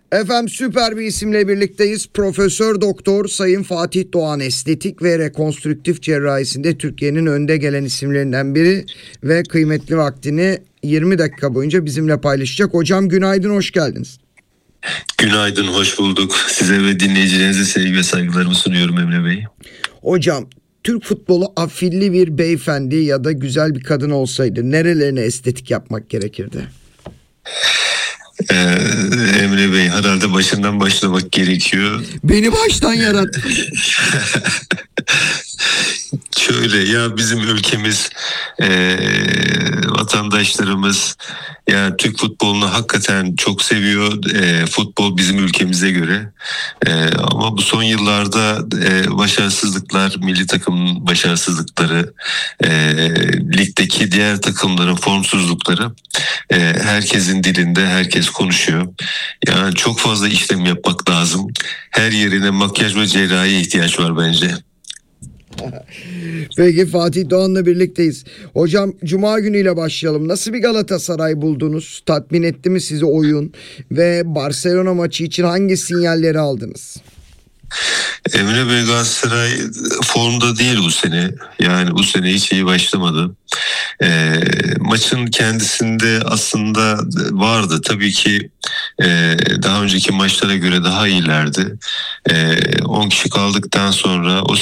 Efendim süper bir isimle birlikteyiz. Profesör Doktor Sayın Fatih Doğan, estetik ve rekonstrüktif cerrahisinde Türkiye'nin önde gelen isimlerinden biri ve kıymetli vaktini 20 dakika boyunca bizimle paylaşacak. Hocam günaydın, hoş geldiniz. Günaydın, hoş bulduk. Size ve dinleyicilerinize sevgi ve saygılarımı sunuyorum Emre Bey. Hocam, Türk futbolu afilli bir beyefendi ya da güzel bir kadın olsaydı nerelerine estetik yapmak gerekirdi? Emre Bey, herhalde başından başlamak gerekiyor. Beni baştan yarattı. Şöyle ya, bizim ülkemiz, vatandaşlarımız ya Türk futbolunu hakikaten çok seviyor. Futbol bizim ülkemize göre. Ama bu son yıllarda başarısızlıklar, milli takımın başarısızlıkları, ligdeki diğer takımların formsuzlukları herkesin dilinde, herkes konuşuyor. Yani çok fazla işlem yapmak lazım. Her yerine makyaj ve cerrahiye ihtiyaç var bence. Peki, Fatih Doğan'la birlikteyiz. Hocam, Cuma günüyle başlayalım. Nasıl bir Galatasaray buldunuz? Tatmin etti mi sizi oyun? Ve Barcelona maçı için hangi sinyalleri aldınız? Emre Bey, Galatasaray formda değil bu sene. Yani bu sene hiç iyi başlamadı. Maçın kendisinde aslında vardı. Tabii ki daha önceki maçlara göre daha iyilerdi. 10 kişi kaldıktan sonra o